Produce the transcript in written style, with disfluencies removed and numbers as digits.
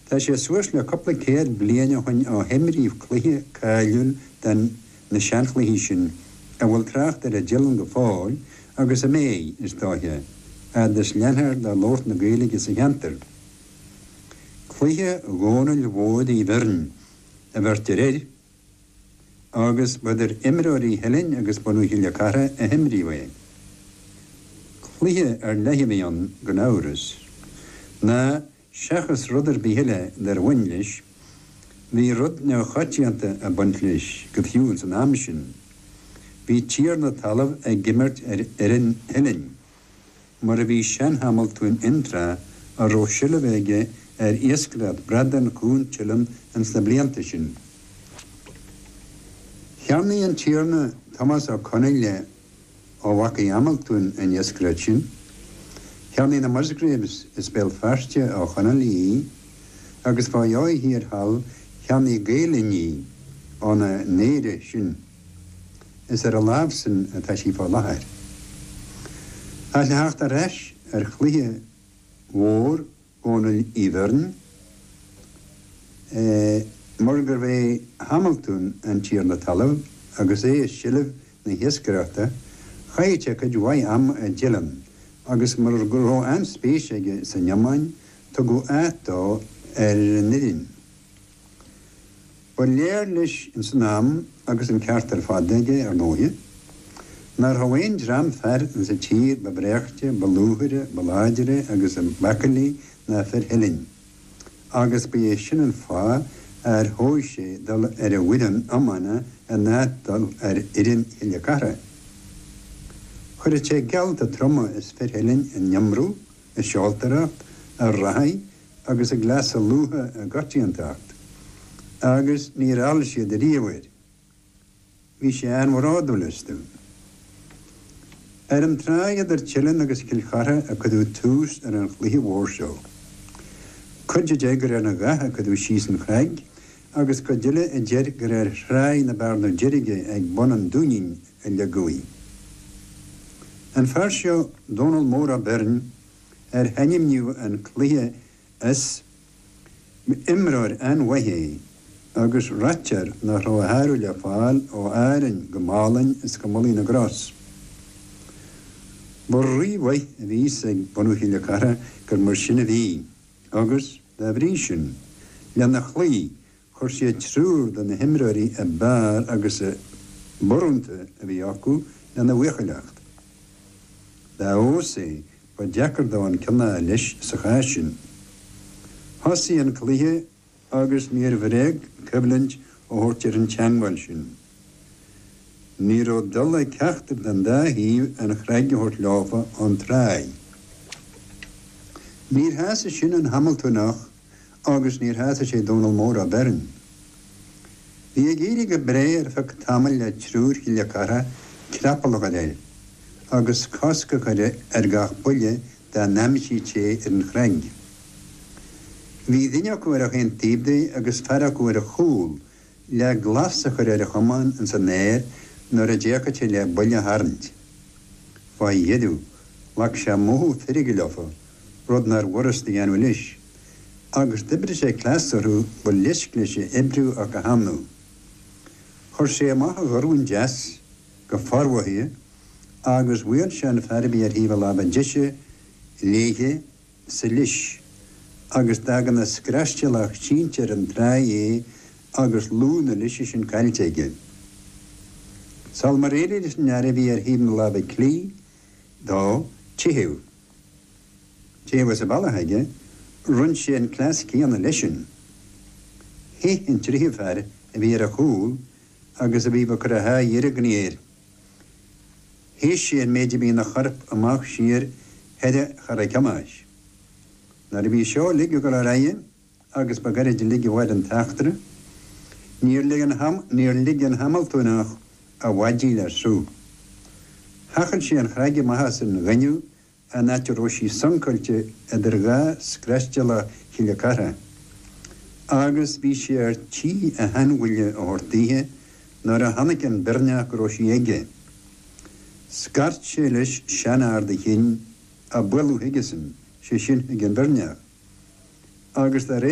Tá sé suas le coppla céad bliana chuin á himríomh cluiche cáiliúil den na seanchlaí sin a bhfuil tracht ar a dilan go fáil agus a mé is dáthe a dus leanthar dá lórt na Gaeilge sa cheantar. Cluiche ghónail bhód í bhirn a bhirt a réid agus bud imróí helinn agus bunú hiile cara a himríomh. Cluiche ar leihimíon go náras. Na seachas rudar bíhéile dar bhainlis, bhí rud na chatianta a buntlis go fiúil san am sin. Bhí tír na talamh ag gimmert ar in helinn, mar a bhí sean Hamilton intra a ró siilehige ar iascrad bradan cún tilam an sa blianta sin. Cheannaí an tíorna Thomas O'Connell ó Wacaí Hamilton an iascrad sin, cheannaí na Musgraves is Belfast ó Chonalí, agus fá jói hir hall cheannaí Gaeliní ó na néire sin. Is a lábsan atá sí fá láthir. A le hacht a reis ar chluiche mhór ónal í bhirn, mar gur bheith Hamilton an tír na talamh agus é siileh na hiascaireachta, chaite go dúhaid am a dilan, agus mar gur ró an spéisiige sa neamáin tá go átá ar nidin. Ba léir leis in san am agus an ceartar fádaige ar nóthe, nar hawain dram fer in sa tír ba breachte, ba lúthire, ba láidire agus an bacalí na fer helinn. Agus ba é sin an fá ar hóise dal ar a widan amana a nádal ar irin hiile cara. Chur sé geld a troma is fer helinn in Njamrú, a seoltaracht, a rai, agus a glas a lútha a gotiantacht. Agus níor all sé de riamhaid. Bhí sé an mhrádulistu. Ar an tráiad ar tiileann agus cilchara a cudú tús ar an chluiche mhórseo. Cuide dé gur ar na gatha cudú síos an chraig, agus cudile a deir gur ar shráid na barna deirige ag bon an dúinin a legúi. An farseo Donald Móra Byrne ar henimniu an chluiche is imráir an waithé agus ratjar na roharu le fáil ó áirin go málainn is go molí na gras. Bor ríhaith a bhís ag bunú hiile cara gur mar sinna bhí, agus da bhrí sin, le na chlí chur sé trúr don na himráirí a bár agus a borúnta a bhí acu le na bhuichaileacht. Da ó sé ba deacar dá an cinna leis sa chásin. Thosaí an cluiche agus níor bhréig cyblint ó thuirtear an teangmhail sin. Níor ó dul ag ceachtar den dá híomh an chreige thuirt láfa an tráid. Níor hása sin an Hamiltonach agus níor hása sé Donald Móra Byrne. Bhí ag éirí go bréir fach tamil le trúr hiile cara crapalach a réil, agus cosca chuide ar gach buile dá neamsí té ar an chreig. Bhí duine go ar a chéan tíbdaí agus fear go ar a chúl le glas a chuir ar a chumáin an sa néir nuair a déachate le buile harnt. Fá dhéadú, lach sé móthú firige lefa, rud nar warasta dhéanú leis, agus dibre sé clásarú ba leiscle sé ibrú a go hamnú. Chur sé amach a gharún jazz go farmhaithe, agus bhuiil sé an fearbí ar híomh lába deise léige sa leis. Agus dagan na scraistealach síntear an tráid agus lúna leis sin cailteige. Sal mar éidir is neara bhí ar híomh lába clí dá tíhiú. Tíhiú sa bailthaige run sé an cláscaí anna leisin. Hé in tríomh fear a bhí ar a chúl agus a bhí ba chur a há dhéar a gníir. Hé sé an méidir bí na charp amach siar heide char a cemáis. Nar bhí seo ligú go a raige agus ba garid ligú bhaid an teachtra, níor lig an Hamiltonach a bhaidí le sú. Hachal sé an chraige maithas an ghiniú a nátear ó sí sancailte idir gá scraisteala hiile cara. Agus bhí sé ar tí a hanhuiile ó hortaíthe nar a hanaic an Byrneach ó sí aige. Scart sé leis seanár de chin a builú higisan sé sin ag an Byrneach. Agus